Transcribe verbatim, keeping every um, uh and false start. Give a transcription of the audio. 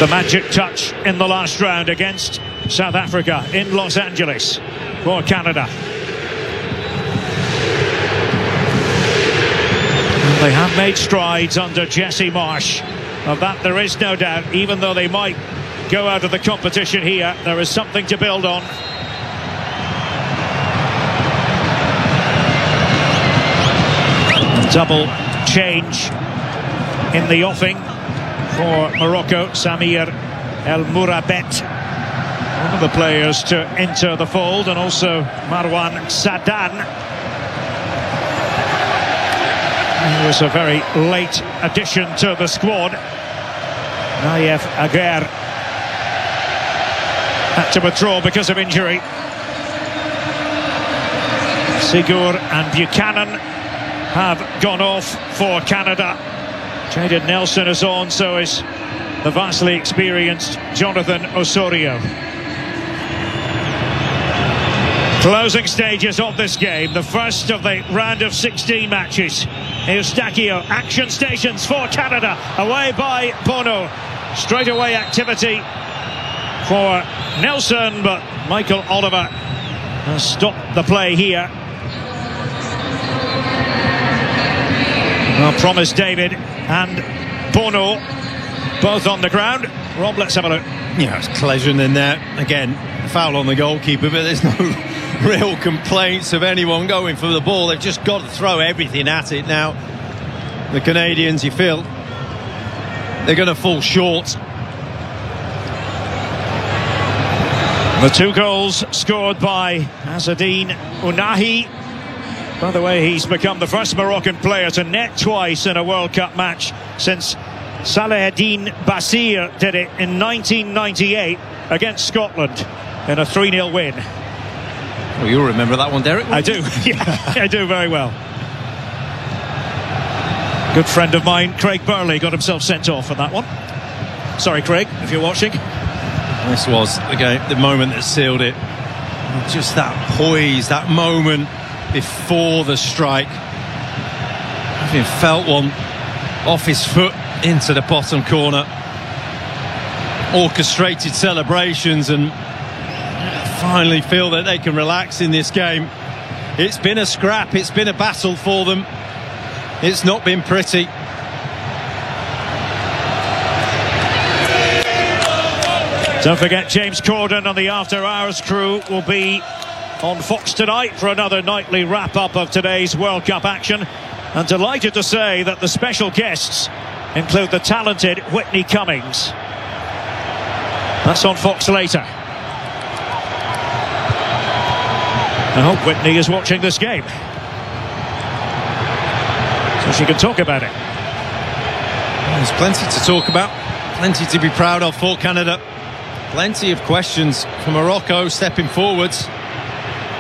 The magic touch in the last round against South Africa in Los Angeles for Canada. They have made strides under Jesse Marsch. Of that there is no doubt. Even though they might go out of the competition here, there is something to build on. Double change in the offing for Morocco. Samir El Mourabet, one of the players to enter the fold, and also Marwan Sadan. He was a very late addition to the squad. Nayef Aguer had to withdraw because of injury. Sigur and Buchanan have gone off for Canada. Jayden Nelson is on, so is the vastly experienced Jonathan Osorio. Closing stages of this game, the first of the round of sixteen matches. Eustachio, action stations for Canada, away by Bono. Straight away activity for Nelson, but Michael Oliver has stopped the play here. Well, Promise David and Bono both on the ground. Rob, let's have a look. Yeah, it's collision in there. Again, foul on the goalkeeper, but there's no real complaints of anyone going for the ball. They've just got to throw everything at it now. The Canadians, you feel, they're going to fall short. The two goals scored by Azzedine Ounahi. By the way, he's become the first Moroccan player to net twice in a World Cup match since Salaheddine Basir did it in nineteen ninety-eight against Scotland in a three nil win. Well, you'll remember that one, Derek. I do, yeah, I do very well. Good friend of mine, Craig Burley, got himself sent off for that one. Sorry, Craig, if you're watching. This was the game, the moment that sealed it. Just that poise, that moment before the strike. Having felt one off his foot into the bottom corner. Orchestrated celebrations, and finally feel that they can relax in this game. It's been a scrap, it's been a battle for them. It's not been pretty. Don't forget, James Corden and the After Hours crew will be on Fox tonight for another nightly wrap-up of today's World Cup action. And delighted to say that the special guests include the talented Whitney Cummings. That's on Fox later. I hope Whitney is watching this game, so she can talk about it. There's plenty to talk about, plenty to be proud of for Canada. Plenty of questions for Morocco stepping forwards.